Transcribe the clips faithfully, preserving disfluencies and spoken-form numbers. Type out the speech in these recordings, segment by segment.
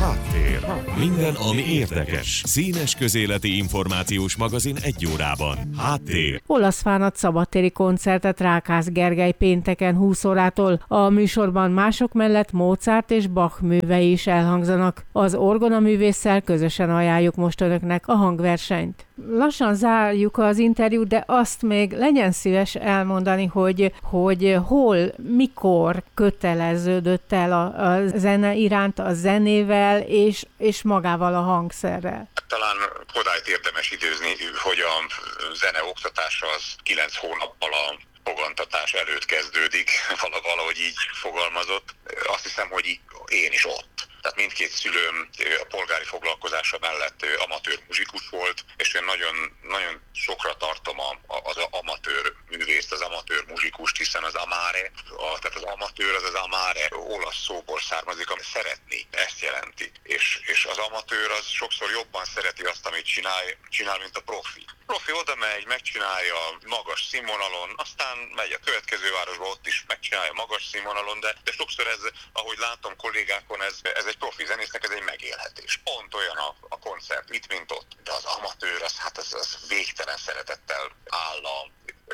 Háttér. Minden, ami érdekes. Színes közéleti információs magazin egy órában. Háttér. Olasz Fánat szabadtéri koncertet Rákász Gergely pénteken húsz órától. A műsorban mások mellett Mozart és Bach művei is elhangzanak. Az orgonaművésszel közösen ajánljuk most önöknek a hangversenyt. Lassan zárjuk az interjút, de azt még legyen szíves elmondani, hogy, hogy hol, mikor köteleződött el a, a zene iránt, a zenével és, és magával a hangszerrel. Talán odáig érdemes időzni, hogy a zene oktatása az kilenc hónappal a fogantatás előtt kezdődik, valahogy így fogalmazott. Azt hiszem, hogy én is ott. Tehát mindkét szülőm a polgári foglalkozása mellett amatőr muzsikus volt, és én nagyon, nagyon sokra tartom az amatőr művészt, az amatőr muzsikust, hiszen az amare, a, tehát az amatőr az az amare olasz szóból származik, ami szeretni, ezt jelenti. És, és az amatőr az sokszor jobban szereti azt, amit csinál, csinál mint a profi. A profi oda megy, megcsinálja magas színvonalon, aztán megy a következő városba, ott is megcsinálja magas színvonalon, de, de sokszor ez, ahogy látom kollégákon, ez, ez egy profi zenésznek, ez egy megélhetés. Pont olyan a, a koncert itt, mint ott. De az amatőr, az, hát az, az végtelen szeretettel áll a,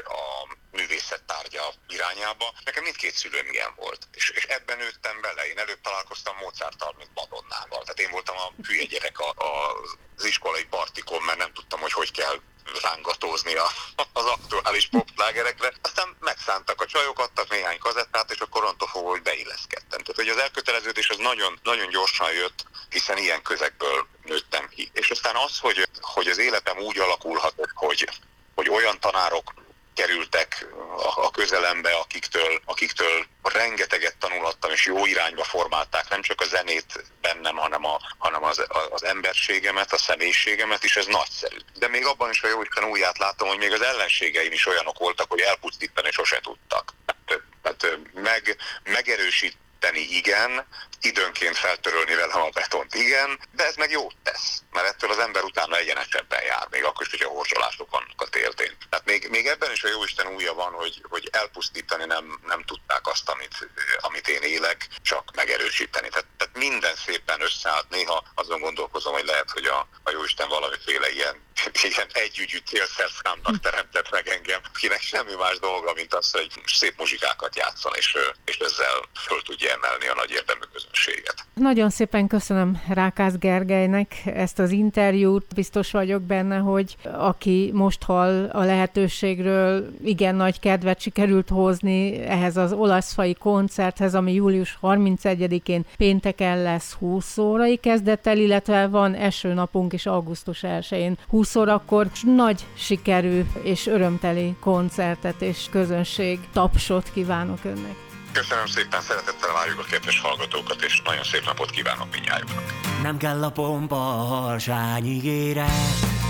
a művészet tárgya irányába. Nekem mindkét szülőm ilyen volt. És, és ebben nőttem bele. Én előbb találkoztam Mozarttal, mint Madonnával. Tehát én voltam a hülye gyerek a, a, az iskolai partikon, mert nem tudtam, hogy hogy kell rángatózni a, az aktuális popslágerekre. Aztán megszántak a csajok, adtak néhány kazettát, és akkor onnantól fogva, hogy beilleszkedtem. Tehát, hogy az elköteleződés az nagyon, nagyon gyorsan jött, hiszen ilyen közegből nőttem ki. És aztán az, hogy, hogy az életem úgy alakulhatott, hogy, hogy olyan tanárok kerültek a, a közelembe, akiktől, akiktől rengeteget tanulhattam, és jó irányba formálták nem csak a zenét bennem, hanem, a, hanem az, az emberségemet, a személyiségemet, és ez nagyszerű. De még abban is, hogy jóisten újját látom, hogy még az ellenségeim is olyanok voltak, hogy elpusztítani sose tudtak. Tehát meg, megerősíteni igen, időnként feltörölni velem a betont igen, de ez meg jót tesz, mert ettől az ember utána egyenesebben jár, még akkor is, hogyha horzsolások vannak a tértén. Tehát még, még ebben is a jóisten újja van, hogy, hogy elpusztítani nem, nem tudták azt, amit, amit én élek, csak megerősíteni. Tehát, tehát minden szépen összeállt. Néha azon gondolkozom, hogy lehet, hogy a, a jóisten valamiféle ilyen, ilyen együgyű célszerszámnak teremtett meg engem, akinek semmi más dolga, mint az, hogy szép muzsikákat játszon, és, és ezzel föl tudja emelni a nagy érdemű közönséget. Nagyon szépen köszönöm Rákász Gergelynek ezt az interjút. Biztos vagyok benne, hogy aki most hall a lehetőségről, igen nagy kedvet sikerült hozni ehhez az olaszfai koncerthez, ami július harmincegyedikén pénteken lesz húsz órai kezdettel, illetve van esőnapunk is augusztus elsején húsz órakor. Nagy sikerű és örömteli koncertet és közönség tapsot kívánok önnek. Köszönöm szépen, szeretettel várjuk a kedves hallgatókat, és nagyon szép napot kívánok mindnyájuknak. Nem kell a pompa a harsányigére,